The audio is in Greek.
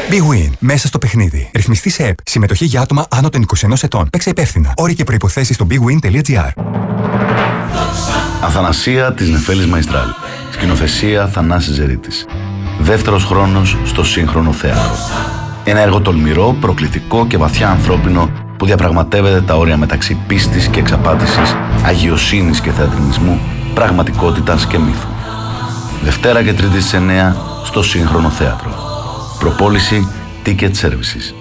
Big Win. Μέσα στο παιχνίδι. Ρυθμιστή σε ΕΠ. Συμμετοχή για άτομα άνω των 21 ετών. Παίξε υπεύθυνα. Όροι και προϋποθέσεις στο bigwin.gr. Αθανασία της Νεφέλης Μαϊστράλ. Σκηνοθεσία Θανάσης Ζερίτης. Δεύτερος χρόνος στο σύγχρονο θέατρο. Ένα έργο τολμηρό, προκλητικό και βαθιά ανθρώπινο που διαπραγματεύεται τα όρια μεταξύ πίστης και εξαπάτησης, αγιοσύνης και θεατρινισμού, πραγματικότητας και μύθου. Δευτέρα και Τρίτη στις 9 στο σύγχρονο θέατρο. Προπόληση Ticket Services.